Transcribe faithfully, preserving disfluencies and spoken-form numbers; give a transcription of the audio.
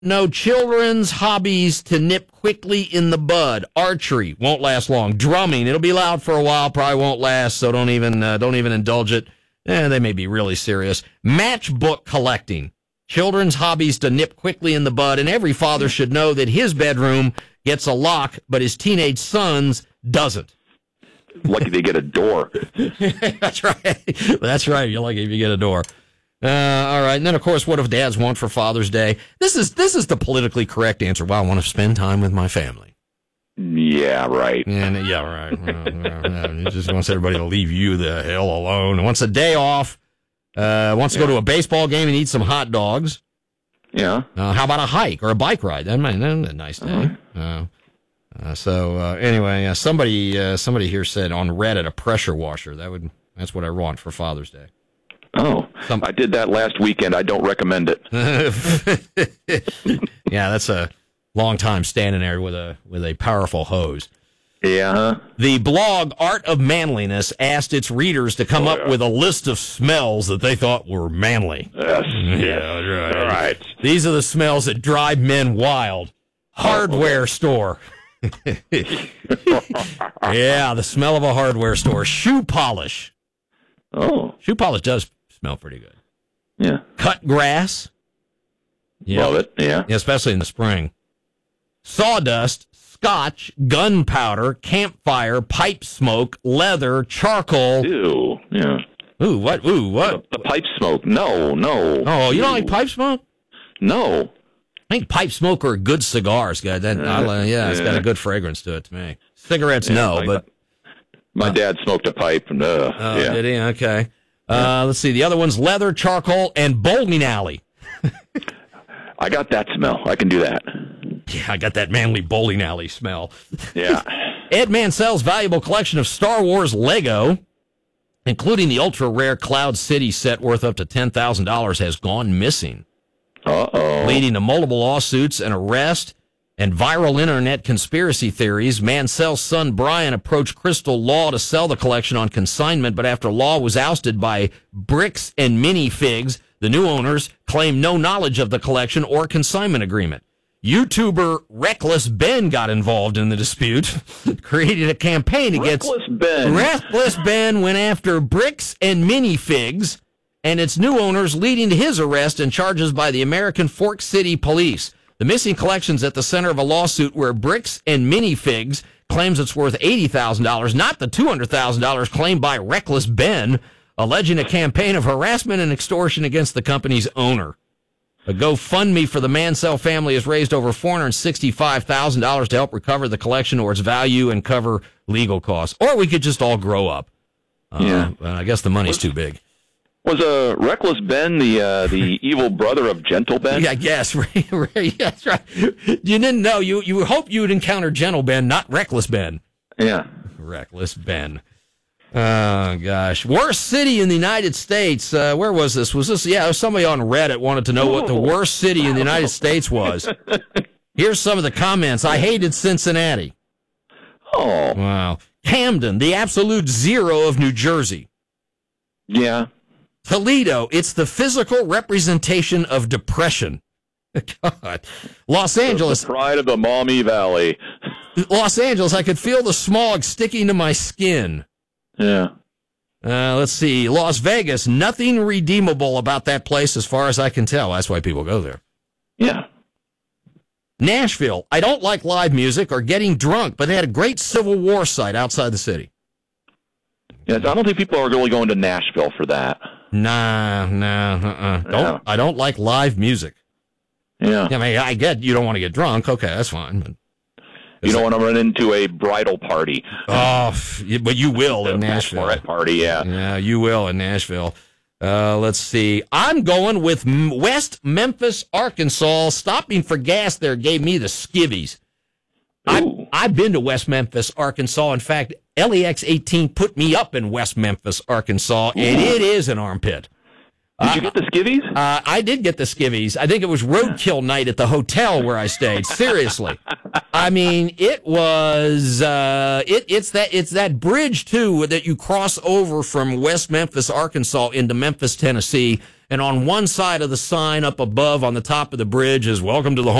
No children's hobbies to nip quickly in the bud. Archery won't last long. Drumming, it'll be loud for a while, probably won't last, so don't even uh, don't even indulge it. Eh, they may be really serious. Matchbook collecting. Children's hobbies to nip quickly in the bud, and every father should know that his bedroom gets a lock, but his teenage son's doesn't. Lucky they get a door. That's right. That's right. You're lucky if you get a door. Uh, all right. And then, of course, what do dads want for Father's Day? This is this is the politically correct answer. Well, I want to spend time with my family. Yeah, right. And, yeah, right. Well, well, he just wants everybody to leave you the hell alone. He wants a day off. Uh, wants to yeah. go to a baseball game and eat some hot dogs. Yeah. Uh, how about a hike or a bike ride? That might be a nice day. Uh, uh, so uh, anyway, uh, somebody uh, somebody here said on Reddit a pressure washer. That would that's what I want for Father's Day. Oh, Some, I did that last weekend. I don't recommend it. Yeah, that's a long time standing there with a with a powerful hose. Yeah. The blog Art of Manliness asked its readers to come oh, up yeah. with a list of smells that they thought were manly. Yes. Yeah, right. All right. These are the smells that drive men wild. Hardware oh, okay. store. Yeah, the smell of a hardware store. Shoe polish. Oh. Shoe polish does smell pretty good. Yeah. Cut grass. Yeah. Love it, yeah. yeah. Especially in the spring. Sawdust, scotch, gunpowder, campfire, pipe smoke, leather, charcoal. Ew, yeah. Ooh, what? Ooh, what? The, the pipe smoke. No, no. Oh, you Ew. don't like pipe smoke? No. I think pipe smoke are good cigars, guy. That, uh, uh, yeah, it's yeah. got a good fragrance to it to me. Cigarettes, yeah, no, my, but... My uh, dad smoked a pipe. And, uh, oh, yeah. did he? Okay. Yeah. Uh, let's see. The other one's leather, charcoal, and bowling alley. I got that smell. I can do that. Yeah, I got that manly bowling alley smell. Yeah. Ed Mansell's valuable collection of Star Wars Lego, including the ultra-rare Cloud City set worth up to ten thousand dollars, has gone missing. Uh-oh. Leading to multiple lawsuits and arrest and viral internet conspiracy theories. Mansell's son Brian approached Crystal Law to sell the collection on consignment, but after Law was ousted by Bricks and Minifigs, the new owners claimed no knowledge of the collection or consignment agreement. YouTuber Reckless Ben got involved in the dispute, created a campaign against... Reckless Ben. Reckless Ben went after Bricks and Minifigs and its new owners, leading to his arrest and charges by the American Fork City Police. The missing collection's at the center of a lawsuit where Bricks and Minifigs claims it's worth eighty thousand dollars, not the two hundred thousand dollars claimed by Reckless Ben, alleging a campaign of harassment and extortion against the company's owner. A GoFundMe for the Mansell family has raised over four hundred sixty-five thousand dollars to help recover the collection or its value and cover legal costs. Or we could just all grow up. Uh, yeah. I guess the money's too big. Was uh, Reckless Ben the uh, the evil brother of Gentle Ben? Yeah, I guess. Right, right, that's right. You didn't know. You you hope you would encounter Gentle Ben, not Reckless Ben. Yeah. Reckless Ben. Oh, gosh. Worst city in the United States. Uh, where was this? Was this? Yeah, somebody on Reddit wanted to know what the worst city in the United States was. Here's some of the comments. I hated Cincinnati. Oh. Wow. Camden, the absolute zero of New Jersey. Yeah. Toledo, it's the physical representation of depression. God. Los Angeles. The pride of the Maumee Valley. Los Angeles, I could feel the smog sticking to my skin. Yeah. Uh, let's see. Las Vegas, nothing redeemable about that place as far as I can tell. That's why people go there. Yeah. Nashville, I don't like live music or getting drunk, but they had a great Civil War site outside the city. Yes, I don't think people are really going to Nashville for that. Nah, nah, uh-uh. Don't, Yeah. I don't like live music. Yeah. I mean, I get you don't want to get drunk. Okay, that's fine. But you don't want to run into a bridal party. Oh, but you will in Nashville. Bachelorette party, yeah. Yeah, you will in Nashville. Uh, let's see. I'm going with West Memphis, Arkansas. Stopping for gas there gave me the skivvies. I've, I've been to West Memphis, Arkansas. In fact, L E X eighteen put me up in West Memphis, Arkansas, and it is an armpit. Did you get the skivvies? Uh, I did get the skivvies. I think it was roadkill night at the hotel where I stayed. Seriously. I mean, it was, uh, it, it's that, it's that bridge too that you cross over from West Memphis, Arkansas into Memphis, Tennessee. And on one side of the sign up above on the top of the bridge is welcome to the home.